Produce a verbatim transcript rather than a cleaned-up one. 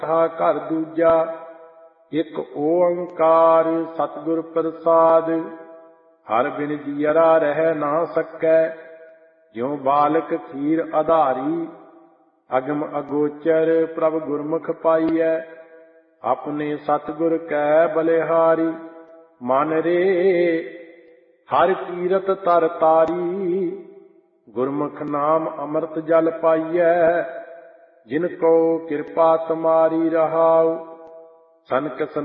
ਘਰ ਦੂਜਾ ਇੱਕ ਓੰਕਾਰ ਸਤਿਗੁਰ ਪ੍ਰਸਾਦ। ਹਰ ਬਿਨ ਜੀਅਰਾ ਰਹਿ ਨਾ ਸਕੈ, ਜਿਉ ਬਾਲਕ ਖੀਰ ਆਧਾਰੀ। ਅਗਮ ਅਗੋਚਰ ਪ੍ਰਭ ਗੁਰਮੁਖ ਪਾਈਐ, ਆਪਣੇ ਸਤਿਗੁਰ ਕੈ ਬਲਿਹਾਰੀ। ਮਨ ਰੇ ਹਰ ਕੀਰਤ ਤਰ ਤਾਰੀ, ਗੁਰਮੁਖ ਨਾਮ ਅੰਮ੍ਰਿਤ ਜਲ ਪਾਈਐ। ਜਿਨ ਕੋ ਕਿਰਪਾ ਤੁਮਾਰੀ ਰਹਾਉ, ਸਨਕ